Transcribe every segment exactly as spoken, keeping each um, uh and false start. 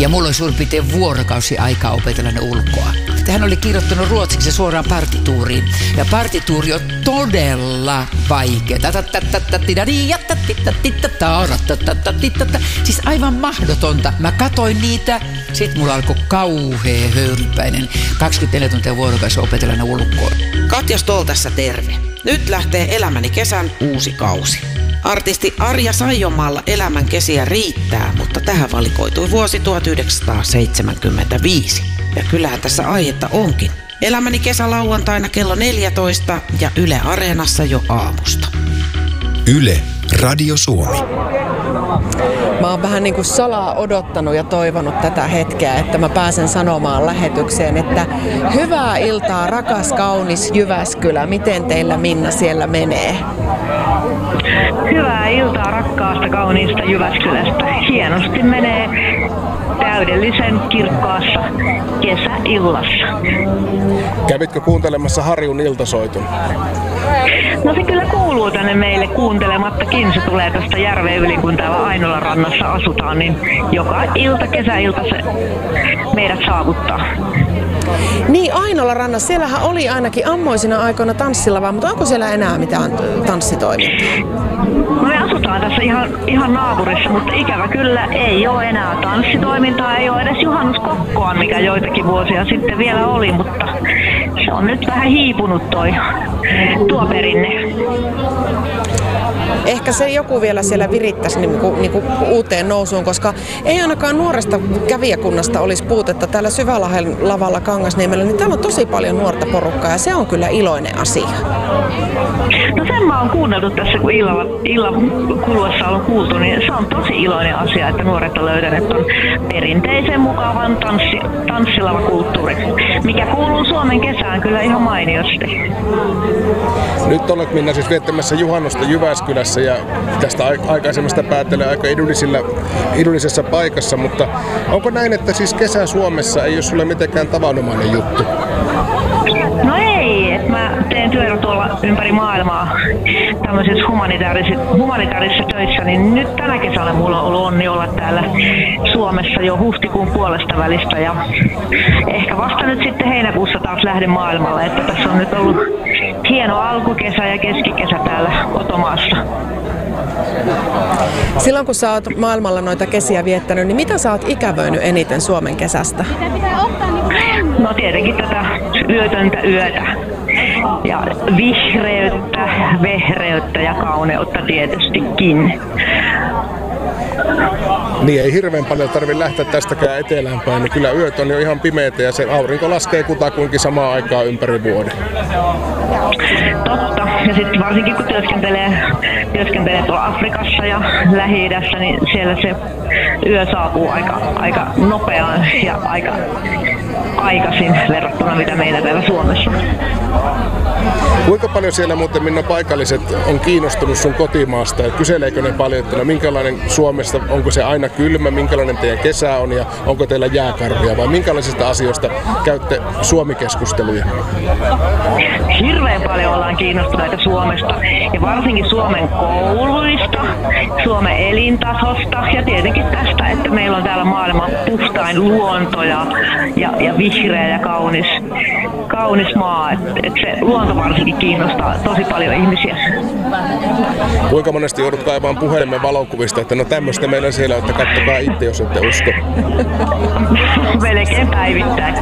Ja mulla oli suurin piirtein vuorokausi aikaa opetella ne ulkoa. Hän oli kirjoittanut ruotsiksi suoraan partituuriin. Ja partituuri on todella vaikea. Siis aivan mahdotonta. Mä katoin niitä. Sitten mulla alkoi kauhea höyrypäinen. kaksikymmentäneljä tuntia vuorokausi opetella ne ulkoa. Katja Stoll tässä terve. Nyt lähtee Elämäni kesän uusi kausi. Artisti Arja Saijonmaalla elämän kesiä riittää, mutta tähän valikoitui vuosi tuhatyhdeksänsataaseitsemänkymmentäviisi. Ja kyllähän tässä aihetta onkin. Elämäni kesä lauantaina kello neljätoista ja Yle Areenassa jo aamusta. Yle, Radio Suomi. Mä oon vähän niin kuin salaa odottanut ja toivonut tätä hetkeä, että mä pääsen sanomaan lähetykseen, että hyvää iltaa, rakas, kaunis Jyväskylä. Miten teillä, Minna, siellä menee? Hyvää iltaa rakkaasta, kauniista Jyväskylästä. Hienosti menee täydellisen kirkkaassa kesäillassa. Kävitkö kuuntelemassa Harjun iltasoitun? No se kyllä kuuluu tänne meille kuuntelemattakin. Se tulee tästä järven yli, kun täällä Ainolan rannassa asutaan, niin joka ilta, kesäilta se meidät saavuttaa. Niin, Ainolan rannassa. Siellähän oli ainakin ammoisina aikoina tanssilava, mutta onko siellä enää mitään tanssitoimintaa? No me asutaan tässä ihan, ihan naapurissa, mutta ikävä kyllä ei ole enää tanssitoimintaa, ei ole edes juhannuskokkoa, mikä joitakin vuosia sitten vielä oli, mutta se on nyt vähän hiipunut toi, tuo perinne. Ehkä se joku vielä siellä virittäisi niin kuin, niin kuin uuteen nousuun, koska ei ainakaan nuoresta kävijäkunnasta olisi puutetta. Täällä Syvälahden lavalla Kangasniemellä, niin täällä on tosi paljon nuorta porukkaa ja se on kyllä iloinen asia. No sen mä oon kuunneltu tässä, kun illalla, illan kuluessa on kuultu, niin se on tosi iloinen asia, että nuoret on löytäneet ton perinteisen mukavan tanssi, tanssilavakulttuurin, mikä kuuluu Suomen kesään kyllä ihan mainiosti. Nyt olet, Minna, siis viettämässä juhannusta Jyväskylässä ja tästä aikaisemmasta päättelee aika idyllisillä, idyllisessä paikassa, mutta onko näin, että siis kesä Suomessa ei ole sulle mitenkään tavanomainen juttu? No ei, että mä teen työtä tuolla ympäri maailmaa tämmöisissä humanitaarisissa, humanitaarisissa töissä, niin nyt tänä kesänä mulla on ollut onni olla täällä Suomessa jo huhtikuun puolesta välistä ja ehkä vasta nyt sitten heinäkuussa taas lähden maailmalle, että tässä on nyt ollut hieno alkukesä ja keskikesä täällä kotomaassa. Silloin kun sä oot maailmalla noita kesiä viettänyt, niin mitä sä oot ikävöinyt eniten Suomen kesästä? No tietenkin tätä yötöntä yötä. Ja vihreyttä, vehreyttä ja kauneutta tietystikin. Niin ei hirveän paljon tarvitse lähteä tästäkään eteläänpäin, niin kyllä yöt on jo ihan pimeitä ja se aurinko laskee kutakuinkin samaan aikaan ympäri vuoden. Totta. Ja sitten varsinkin kun työskentelee, työskentelee tuolla Afrikassa ja Lähi-idässä, niin siellä se yö saapuu aika, aika nopeaan ja aika aikaisin verrattuna mitä meillä täällä Suomessa. Kuinka paljon siellä muuten, Minna, paikalliset on kiinnostunut sun kotimaasta? Kyseleekö ne paljon, että no, minkälainen Suomesta, onko se aina kylmä, minkälainen teidän kesä on ja onko teillä jääkarvia vai minkälaisista asioista käytte Suomi-keskusteluja? Hirveän paljon ollaan kiinnostuneita Suomesta ja varsinkin Suomen kouluista, Suomen elintasosta ja tietenkin tästä, että meillä on täällä maailman puhtain luonto ja, ja, ja vihreä ja kaunis, kaunis maa. Et, et se luonto varsinkin kiinnostaa tosi paljon ihmisiä. Kuinka monesti joudut kaivaan puhelimen valokuvista, että no tämmöistä meillä siellä, että kattokaa itse, jos ette usko. Melkein päivittäin.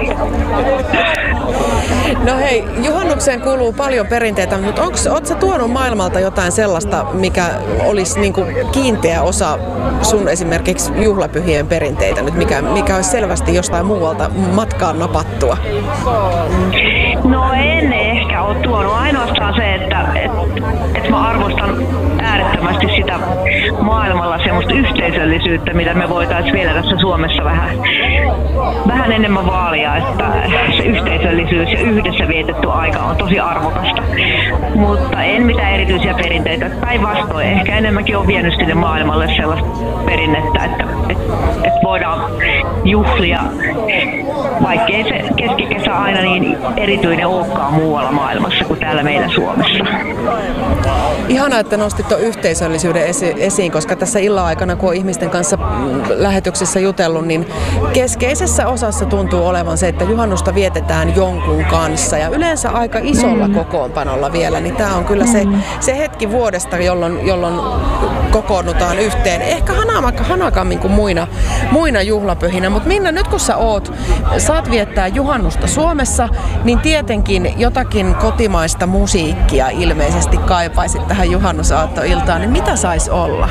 No hei, juhannukseen kuuluu paljon perinteitä, mutta ootko sä tuonut maailmalta jotain sellaista, mikä olisi niinku kiinteä osa sun esimerkiksi juhlapyhien perinteitä nyt, mikä, mikä olisi selvästi jostain muualta matkaan napattua? No en ehkä ole tuonut. Ainoastaan se, että et, et mä arvostan äärettömästi sitä maailmalla semmoista yhteisöllisyyttä, mitä me voitaisiin vielä tässä Suomessa vähän, vähän enemmän vaalia, että se yhteisöllisyys ja yhdessä vietetty aika on tosi arvokasta. Mutta en mitään erityisiä perinteitä. Päinvastoin ehkä enemmänkin on vienyt sinne maailmalle sellaista perinnettä, että et, et voidaan juhlia, vaikkei se keskikesä aina niin erityinen olekaan muualla maailmassa kuin täällä meillä Suomessa. Ihanaa, että nostit tuon yhteisöllisyyden esi- esiin, koska tässä illan aikana, kun on ihmisten kanssa lähetyksissä jutellut, niin keskeisessä osassa tuntuu olevan se, että juhannusta vietetään jonkun kanssa ja yleensä aika isolla mm. kokoonpanolla vielä, niin tämä on kyllä se, se hetki vuodesta, jolloin, jolloin kokoonnutaan yhteen. Ehkä hanakammin kuin muina, muina juhlapyhinä, mutta Minna, nyt kun sä oot, saat viettää juhannusta Suomessa, niin tietenkin jotakin kotimaista musiikkia ilmeisesti kaipaisit tähän juhannusaattoiltaan, niin mitä sais olla?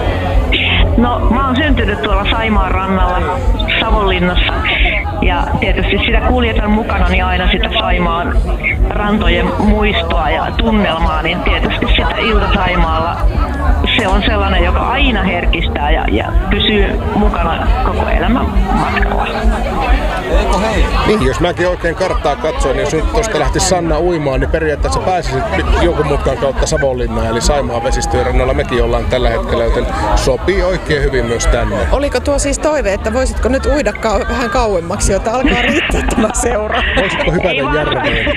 No, mä oon syntynyt tuolla Saimaan rannalla Savonlinnassa ja tietysti sitä kuljetan mukana niin aina sitä Saimaan rantojen muistoa ja tunnelmaa, niin tietysti sitä Ilta-Saimaalla se on sellainen, joka aina herkistää ja, ja pysyy mukana koko elämän matkalla. Niin, jos mäkin oikein karttaa katsoin, niin jos nyt tuosta lähti Sanna uimaan, niin periaatteessa pääsisit jonkun mutkan kautta Savonlinnaan, eli Saimaan vesistöjen rannalla mekin ollaan tällä hetkellä, joten sopii oikein hyvin myös tänne. Oliko tuo siis toive, että voisitko nyt uida kau- vähän kauemmaksi, jotta alkaa riittää tämä seura? Voisitko hypätä järveen?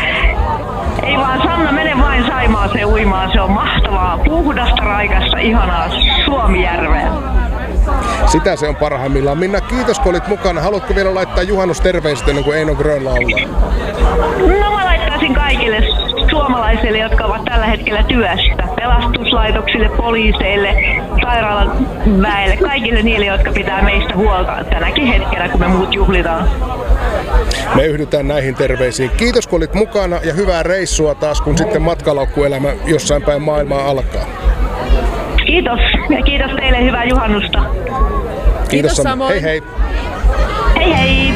Ei vaan, Sanna, mene vain Saimaaseen uimaan. Se on mahtavaa, puhdasta, raikasta, ihanaa Suomijärveä. Sitä se on parhaimmillaan. Minna, kiitos kun olit mukana. Haluatko vielä laittaa juhannusterveiset ennen kuin Eino Grön laulaa? No, mä laittaisin kaikille suomalaisille, jotka ovat tällä hetkellä työssä. Pelastuslaitoksille, poliiseille, sairaalan väelle, kaikille niille, jotka pitää meistä huolta tänäkin hetkenä, kun me muut juhlitaan. Me yhdytään näihin terveisiin. Kiitos kun olit mukana ja hyvää reissua taas, kun sitten matkalaukkuelämä jossain päin maailmaa alkaa. Kiitos ja kiitos teille, hyvää juhannusta. Kiitos, kiitos samoin. Hei hei. Hei hei.